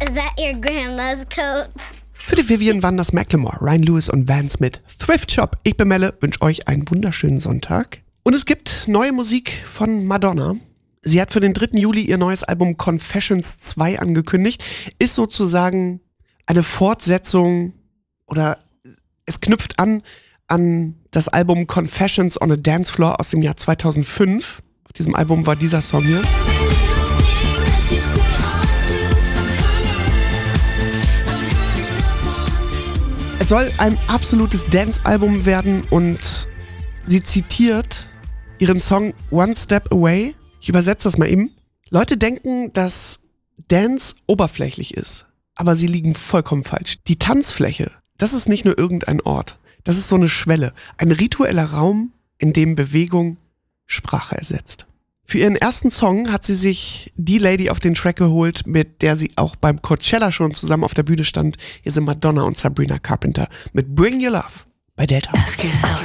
Is that your grandma's coat? Für die Vivian waren das Macklemore, Ryan Lewis und Vance mit Thrift Shop. Ich bin Melle, wünsche euch einen wunderschönen Sonntag. Und es gibt neue Musik von Madonna. Sie hat für den 3. Juli ihr neues Album Confessions 2 angekündigt. Ist sozusagen eine Fortsetzung oder es knüpft an das Album Confessions on a Dance Floor aus dem Jahr 2005. Auf diesem Album war dieser Song hier. Es soll ein absolutes Dance-Album werden und sie zitiert ihren Song One Step Away. Ich übersetze das mal eben. Leute denken, dass Dance oberflächlich ist, aber sie liegen vollkommen falsch. Die Tanzfläche, das ist nicht nur irgendein Ort. Das ist so eine Schwelle, ein ritueller Raum, in dem Bewegung Sprache ersetzt. Für ihren ersten Song hat sie sich die Lady auf den Track geholt, mit der sie auch beim Coachella schon zusammen auf der Bühne stand. Hier sind Madonna und Sabrina Carpenter mit Bring Your Love bei Delta.